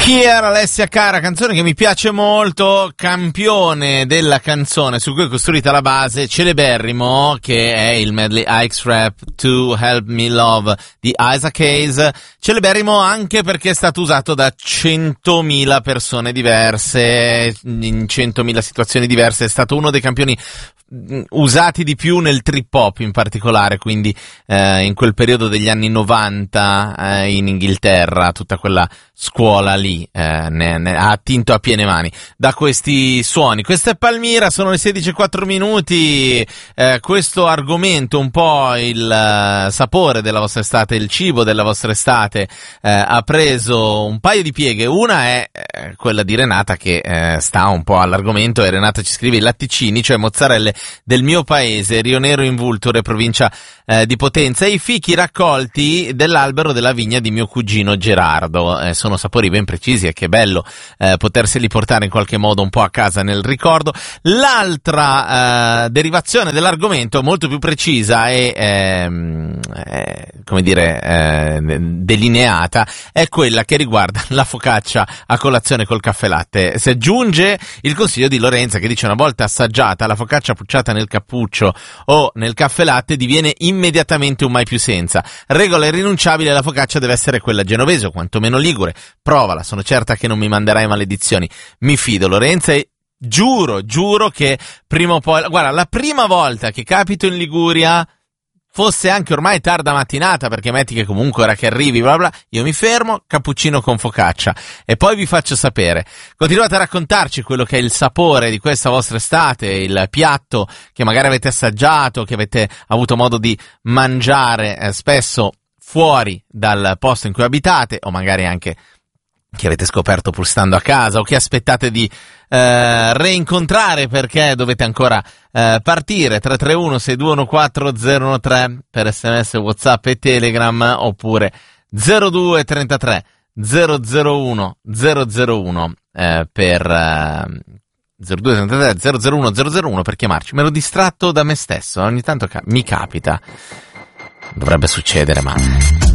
Cher, Alessia Cara, canzone che mi piace molto, campione della canzone su cui è costruita la base, celeberrimo, che è il medley X-Rap To Help Me Love di Isaac Hayes, celeberrimo anche perché è stato usato da 100.000 persone diverse, in 100.000 situazioni diverse, è stato uno dei campioni usati di più nel trip hop in particolare, quindi in quel periodo degli anni 90 in Inghilterra, tutta quella scuola lì ne ha attinto a piene mani da questi suoni. Questa è Palmira, sono le 16:04, questo argomento, un po' il sapore della vostra estate, il cibo della vostra estate, ha preso un paio di pieghe. Una è quella di Renata che sta un po' all'argomento, e Renata ci scrive: i latticini, cioè mozzarelle del mio paese, Rio Nero in Vulture, provincia di Potenza, e i fichi raccolti dell'albero della vigna di mio cugino Gerardo. Sono sapori ben precisi e che bello poterseli portare in qualche modo un po' a casa nel ricordo. L'altra derivazione dell'argomento, molto più precisa e come dire delineata, è quella che riguarda la focaccia a colazione col caffè latte. Si aggiunge il consiglio di Lorenza, che dice: una volta assaggiata la focaccia pucciata nel cappuccio o nel caffè latte diviene immediatamente un mai più senza. Regola irrinunciabile: la focaccia deve essere quella genovese o quantomeno ligure. Provala, sono certa che non mi manderai maledizioni. Mi fido, Lorenza, e giuro che prima o poi, guarda, la prima volta che capito in Liguria, fosse anche ormai tarda mattinata, perché metti che comunque ora che arrivi bla bla, io mi fermo, cappuccino con focaccia, e poi vi faccio sapere. Continuate a raccontarci quello che è il sapore di questa vostra estate, il piatto che magari avete assaggiato, che avete avuto modo di mangiare spesso fuori dal posto in cui abitate, o magari anche che avete scoperto pur stando a casa, o che aspettate di reincontrare perché dovete ancora partire. 331-621-4013 per SMS, WhatsApp e Telegram, oppure 0233 001 001 per 0233 001 001 per chiamarci. Me ero distratto da me stesso, ogni tanto mi capita, dovrebbe succedere, ma